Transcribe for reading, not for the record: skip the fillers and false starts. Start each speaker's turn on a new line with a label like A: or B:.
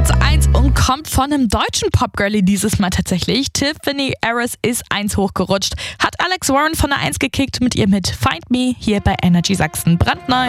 A: Platz 1 und kommt von einem deutschen Popgirlie dieses Mal tatsächlich. Tiffany Harris ist 1 hochgerutscht. Hat Alex Warren von der 1 gekickt mit ihr mit Find Me hier bei Energy Sachsen brandneu.